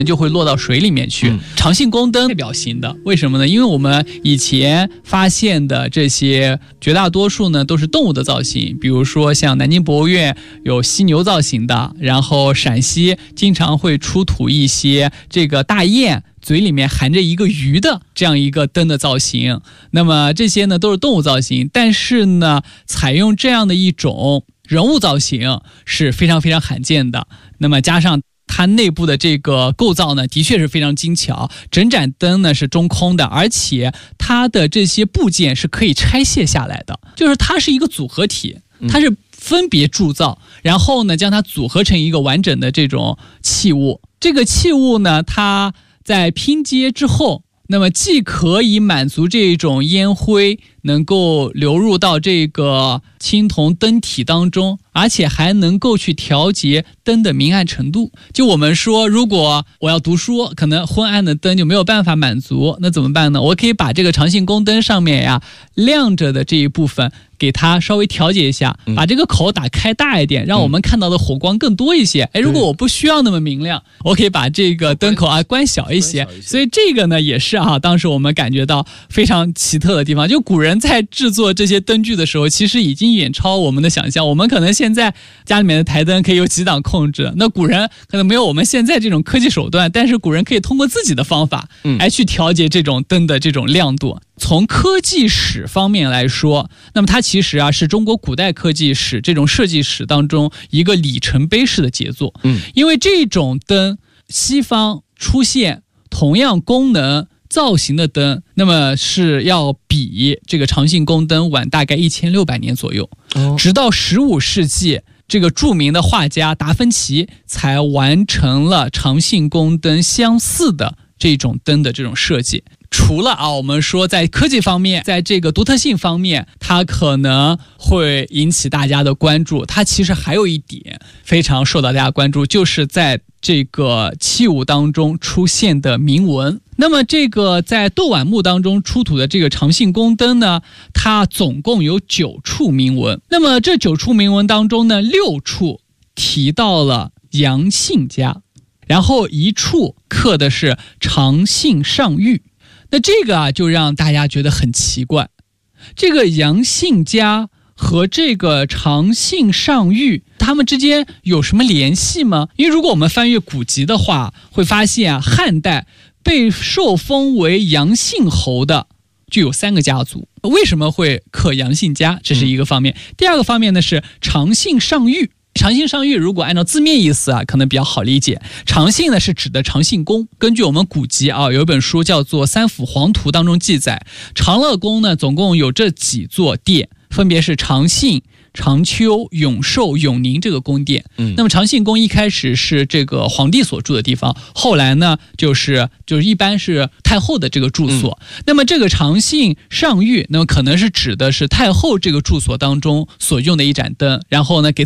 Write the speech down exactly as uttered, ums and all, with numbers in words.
就会落到水里面去。嗯、长信宫灯代表型的，为什么呢？因为我们以前发现的这些绝大多数呢都是动物的造型，比如说像南京博物院有犀牛造型的，然后陕西经常会出土一些这个大雁嘴里面含着一个鱼的这样一个灯的造型。那么这些呢都是动物造型，但是呢采用这样的一种人物造型是非常非常罕见的。那么加上它内部的这个构造呢，的确是非常精巧。整盏灯呢是中空的，而且它的这些部件是可以拆卸下来的，就是它是一个组合体，它是分别铸造，然后呢将它组合成一个完整的这种器物。这个器物呢，它在拼接之后，那么既可以满足这种烟灰能够流入到这个青铜灯体当中，而且还能够去调节灯的明暗程度。就我们说，如果我要读书，可能昏暗的灯就没有办法满足，那怎么办呢？我可以把这个长信宫灯上面呀亮着的这一部分给它稍微调节一下，把这个口打开大一点，让我们看到的火光更多一些。哎，如果我不需要那么明亮，我可以把这个灯口啊关小一些。所以这个呢也是啊，当时我们感觉到非常奇特的地方。就古人在制作这些灯具的时候，其实已经远超我们的想象。我们可能现在家里面的台灯可以有几档控制，那古人可能没有我们现在这种科技手段，但是古人可以通过自己的方法来去调节这种灯的这种亮度。从科技史方面来说，那么它其实啊是中国古代科技史这种设计史当中一个里程碑式的杰作。嗯，因为这种灯西方出现同样功能造型的灯，那么是要比这个长信宫灯晚大概一千六百年左右。哦，直到十五世纪，这个著名的画家达芬奇才完成了长信宫灯相似的这种灯的这种设计。除了啊，我们说在科技方面，在这个独特性方面，它可能会引起大家的关注。它其实还有一点非常受到大家关注，就是在这个器物当中出现的铭文。那么这个在窦碗墓当中出土的这个长信宫灯呢，它总共有九处铭文。那么这九处铭文当中呢，六处提到了杨信家，然后一处刻的是长信上玉。那这个啊，就让大家觉得很奇怪，这个杨信家和这个长信上玉，他们之间有什么联系吗？因为如果我们翻阅古籍的话，会发现啊，汉代被受封为杨信侯的就有三个家族。为什么会刻杨信家？这是一个方面。嗯、第二个方面呢是长信上玉。长信上玉如果按照字面意思啊，可能比较好理解。长信呢是指的长信宫，根据我们古籍啊，有一本书叫做《三辅皇图》当中记载，长乐宫呢总共有这几座殿，分别是长信、长丘、永寿、永宁这个宫殿。嗯，那么长信宫一开始是这个皇帝所住的地方，后来呢就是就是一般是太后的这个住所。嗯、那么这个长信上玉，那么可能是指的是太后这个住所当中所用的一盏灯，然后呢给